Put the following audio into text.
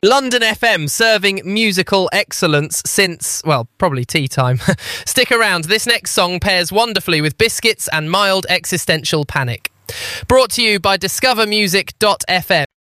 London FM, serving musical excellence since, well, probably tea time. Stick around, this next song pairs wonderfully with biscuits and mild existential panic. Brought to you by discovermusic.fm.